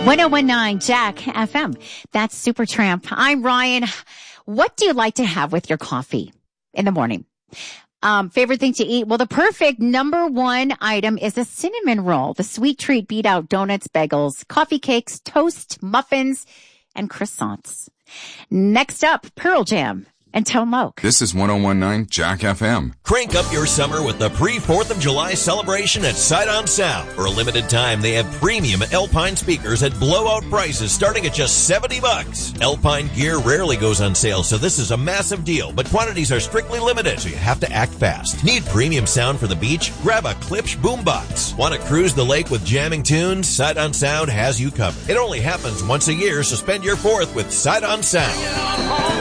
1019 Jack FM. That's Supertramp. I'm Ryan. What do you like to have with your coffee in the morning? Favorite thing to eat? Well, the perfect number one item is a cinnamon roll. The sweet treat beat out donuts, bagels, coffee cakes, toast, muffins, and croissants. Next up, Pearl Jam and Tomoke. This is 1019 Jack FM. Crank up your summer with the pre-4th of July celebration at Sight on Sound. For a limited time, they have premium Alpine speakers at blowout prices starting at just $70. Alpine gear rarely goes on sale, so this is a massive deal, but quantities are strictly limited, so you have to act fast. Need premium sound for the beach? Grab a Klipsch boombox. Want to cruise the lake with jamming tunes? Sight on Sound has you covered. It only happens once a year, so spend your 4th with Sight on Sound.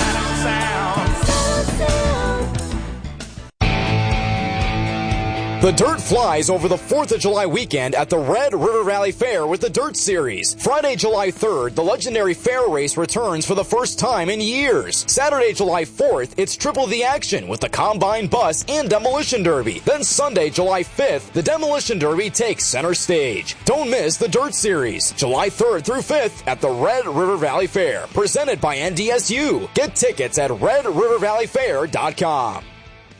The dirt flies over the 4th of July weekend at the Red River Valley Fair with the Dirt Series. Friday, July 3rd, the legendary fair race returns for the first time in years. Saturday, July 4th, it's triple the action with the Combine Bus and Demolition Derby. Then Sunday, July 5th, the Demolition Derby takes center stage. Don't miss the Dirt Series, July 3rd through 5th at the Red River Valley Fair, presented by NDSU. Get tickets at redrivervalleyfair.com.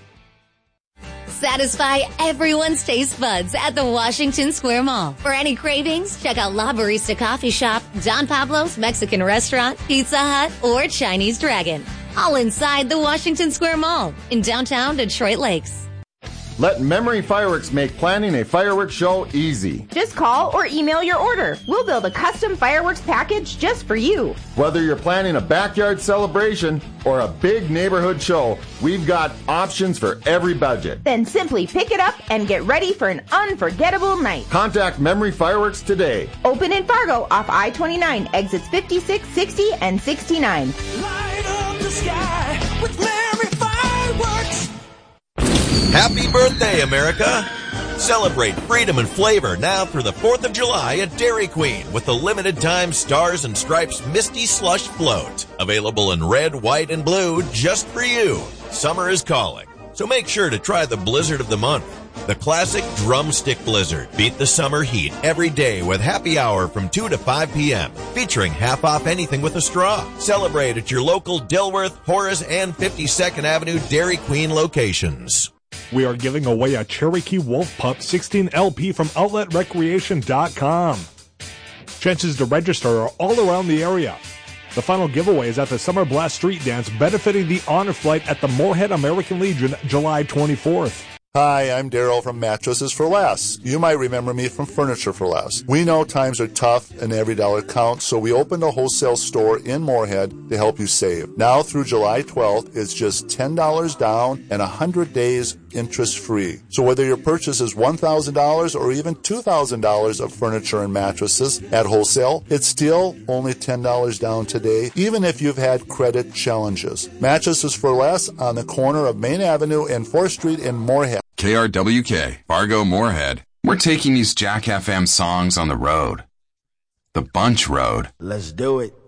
Satisfy everyone's taste buds at the Washington Square Mall. For any cravings, check out La Barista Coffee Shop, Don Pablo's Mexican Restaurant, Pizza Hut, or Chinese Dragon. All inside the Washington Square Mall in downtown Detroit Lakes. Let Memory Fireworks make planning a fireworks show easy. Just call or email your order. We'll build a custom fireworks package just for you. Whether you're planning a backyard celebration or a big neighborhood show, we've got options for every budget. Then simply pick it up and get ready for an unforgettable night. Contact Memory Fireworks today. Open in Fargo off I-29, exits 56, 60, and 69. Light up the sky with Memory Fireworks. Happy birthday, America! Celebrate freedom and flavor now through the 4th of July at Dairy Queen with the limited time Stars and Stripes Misty Slush Float. Available in red, white, and blue just for you. Summer is calling, so make sure to try the blizzard of the month. The classic drumstick blizzard. Beat the summer heat every day with happy hour from 2 to 5 p.m. featuring half off anything with a straw. Celebrate at your local Dilworth, Horace, and 52nd Avenue Dairy Queen locations. We are giving away a Cherokee Wolf Pup 16 LP from OutletRecreation.com. Chances to register are all around the area. The final giveaway is at the Summer Blast Street Dance benefiting the Honor Flight at the Moorhead American Legion July 24th. Hi, I'm Daryl from Mattresses for Less. You might remember me from Furniture for Less. We know times are tough and every dollar counts, so we opened a wholesale store in Moorhead to help you save. Now through July 12th, it's just $10 down and 100 days interest-free. So whether your purchase is $1,000 or even $2,000 of furniture and mattresses at wholesale, it's still only $10 down today, even if you've had credit challenges. Mattresses for Less on the corner of Main Avenue and 4th Street in Moorhead. KRWK, Fargo, Moorhead. We're taking these Jack FM songs on the road. The Bunch Road. Let's do it.